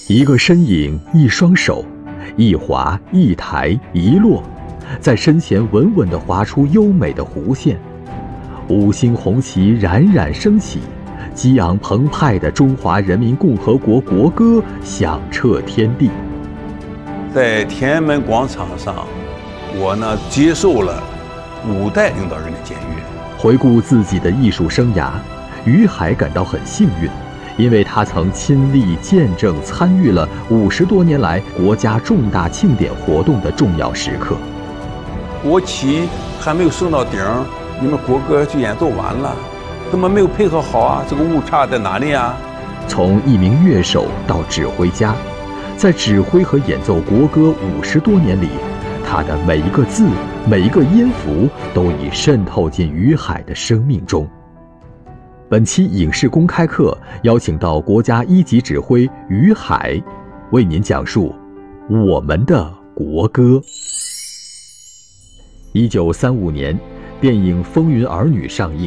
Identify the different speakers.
Speaker 1: 一个身影，一双手，一滑一抬一落，在身前稳稳地划出优美的弧线。五星红旗冉冉升起，激昂澎湃的中华人民共和国国歌响彻天地。
Speaker 2: 在天安门广场上，我接受了5代领导人的检阅。
Speaker 1: 回顾自己的艺术生涯，于海感到很幸运，因为他曾亲历见证参与了50多年来国家重大庆典活动的重要时刻。
Speaker 2: 国旗还没有升到顶，你们国歌就演奏完了，怎么没有配合好啊？这个误差在哪里啊？
Speaker 1: 从一名乐手到指挥家，在指挥和演奏国歌50多年里，他的每一个字，每一个音符都已渗透进于海的生命中。本期影视公开课邀请到国家1级指挥于海，为您讲述我们的国歌。1935年，电影《风云儿女》上映，